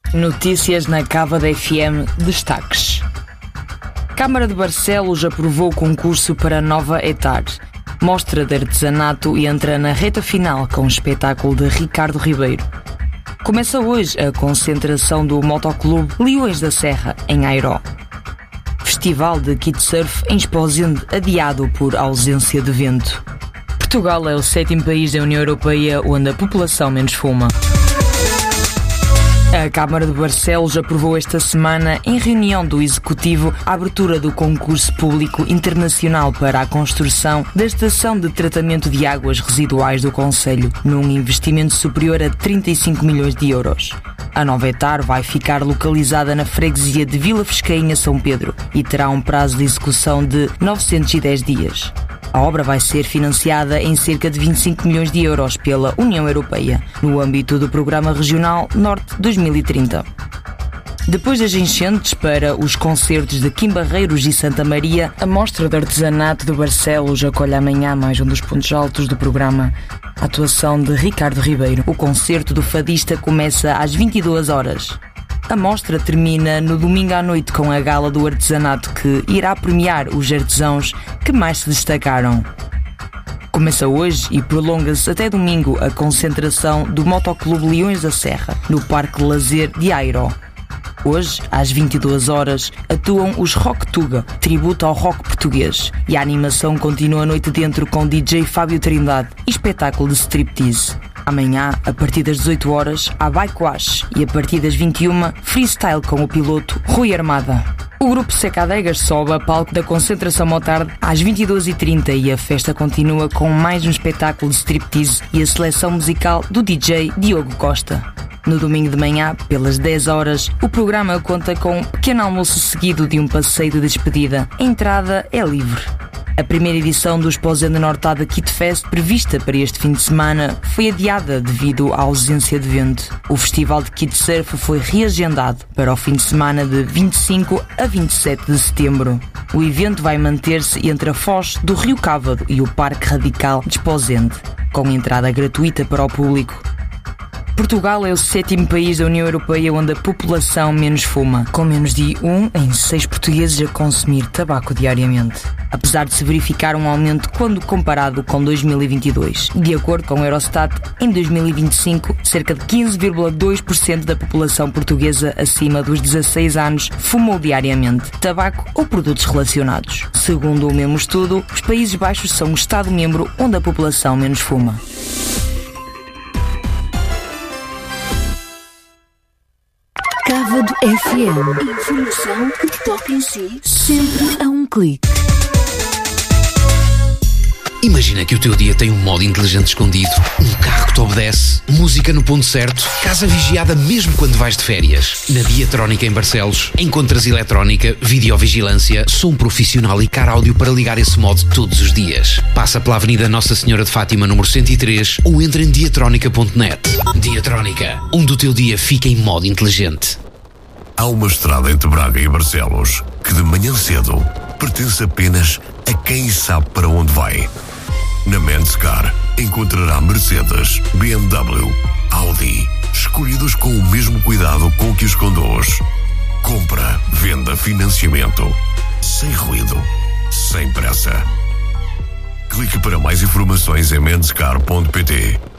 Notícias na Cava da FM. Destaques. Câmara de Barcelos aprovou o concurso para a nova ETAR. Mostra de artesanato entra na reta final com o espetáculo de Ricardo Ribeiro. Começa hoje a concentração do Motoclube Leões da Serra, em Airó. Festival de Kitesurf em Esposende adiado por ausência de vento. Portugal é o 7º país da União Europeia onde a população menos fuma. A Câmara de Barcelos aprovou esta semana, em reunião do Executivo, a abertura do concurso público internacional para a construção da estação de tratamento de águas residuais do concelho, num investimento superior a 35 milhões de euros. A nova ETAR vai ficar localizada na freguesia de Vila Fescainha, São Pedro, e terá um prazo de execução de 910 dias. A obra vai ser financiada em cerca de 25 milhões de euros pela União Europeia, no âmbito do Programa Regional Norte 2030. Depois das enchentes para os concertos de Kim Barreiros e Santa Maria, a Mostra de Artesanato de Barcelos acolhe amanhã mais um dos pontos altos do programa, a atuação de Ricardo Ribeiro. O concerto do fadista começa às 22 horas. A mostra termina no domingo à noite com a Gala do Artesanato, que irá premiar os artesãos que mais se destacaram. Começa hoje e prolonga-se até domingo a concentração do Motoclube Leões da Serra, no Parque de Lazer de Airó. Hoje, às 22 horas, atuam os Rock Tuga, tributo ao rock português, e a animação continua a noite dentro com DJ Fábio Trindade e espetáculo de striptease. Amanhã, a partir das 18 horas, há Bike Wash e a partir das 21, freestyle com o piloto Rui Armada. O grupo Secadegas sobe a palco da concentração Motard às 22h30 e a festa continua com mais um espetáculo de striptease e a seleção musical do DJ Diogo Costa. No domingo de manhã, pelas 10 horas, o programa conta com um pequeno almoço seguido de um passeio de despedida. A entrada é livre. A primeira edição do Esposende Nortada Kit Fest, prevista para este fim de semana, foi adiada devido à ausência de vento. O festival de Kitesurf foi reagendado para o fim de semana de 25 a 27 de setembro. O evento vai manter-se entre a foz do Rio Cávado e o Parque Radical de Esposende, com entrada gratuita para o público. Portugal é o 7º país da União Europeia onde a população menos fuma, com menos de 1 em 6 portugueses a consumir tabaco diariamente, apesar de se verificar um aumento quando comparado com 2022. De acordo com o Eurostat, em 2025, cerca de 15,2% da população portuguesa acima dos 16 anos fumou diariamente tabaco ou produtos relacionados. Segundo o mesmo estudo, os Países Baixos são o Estado-membro onde a população menos fuma. Cávado FM. Informação que te toca em si, sempre a um clique. Imagina que o teu dia tem um modo inteligente escondido, um carro que te obedece, música no ponto certo, casa vigiada mesmo quando vais de férias. Na Diatrónica em Barcelos, encontras eletrónica, videovigilância, som profissional e car áudio para ligar esse modo todos os dias. Passa pela Avenida Nossa Senhora de Fátima, número 103, ou entra em diatronica.net. Diatrónica, onde o teu dia fica em modo inteligente. Há uma estrada entre Braga e Barcelos que de manhã cedo pertence apenas a quem sabe para onde vai. Na Menscar encontrará Mercedes, BMW, Audi, escolhidos com o mesmo cuidado com que os conduz. Compra, venda, financiamento, sem ruído, sem pressa. Clique para mais informações em menscar.pt.